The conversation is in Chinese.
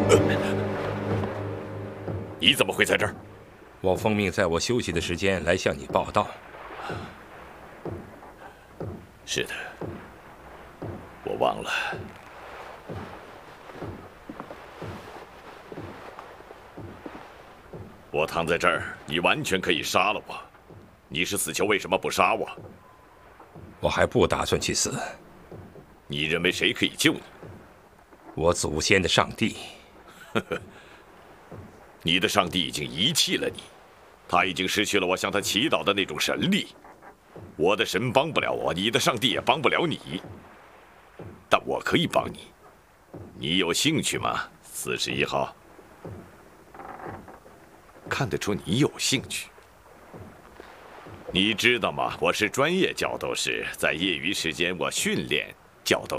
你怎么会在这儿？ 我奉命在我休息的时间来向你报道。 是的，我忘了。我躺在这儿，你完全可以杀了我。你是死囚，为什么不杀我？ 我还不打算去死。 你认为谁可以救你？ 我祖先的上帝。 你的上帝已经遗弃了你，他已经失去了我向他祈祷的那种神力。我的神帮不了我，你的上帝也帮不了你。但我可以帮你。你有兴趣吗，41号？看得出你有兴趣。你知道吗？我是专业角斗士，在业余时间我训练角斗。